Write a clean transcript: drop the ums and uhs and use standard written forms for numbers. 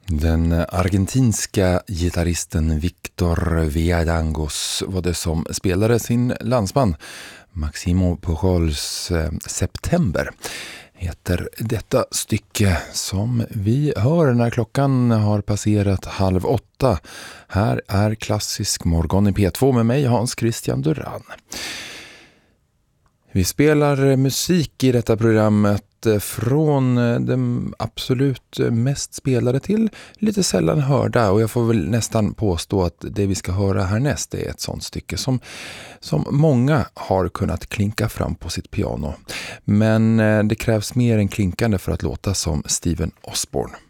Den argentinska gitarristen Victor Villadangos var det som spelade sin landsman Maximo Pujols September. Heter detta stycke som vi hör när klockan har passerat 7:30. Här är Klassisk morgon i P2 med mig Hans Christian Duran. Vi spelar musik i detta programmet från den absolut mest spelade till lite sällan hörda, och jag får väl nästan påstå att det vi ska höra härnäst är ett sånt stycke som många har kunnat klinka fram på sitt piano. Men det krävs mer än klinkande för att låta som Stephen Osborne.